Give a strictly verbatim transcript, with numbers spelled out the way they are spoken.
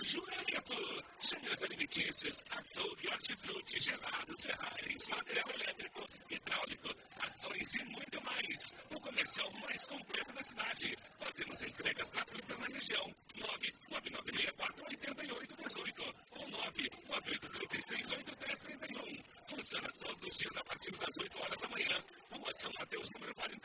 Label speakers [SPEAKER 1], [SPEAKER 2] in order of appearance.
[SPEAKER 1] Juramento. Cheiras alimentícios, açougue, hortifruti, gelados, ferragens, material elétrico, hidráulico, ações e muito mais. O comercial mais completo da cidade. Fazemos entregas gratuitas na região. nove nove nove seis quatro oito oito três oito ou nove nove oito três seis oito três três um. Funciona todos os dias a partir das oito horas da manhã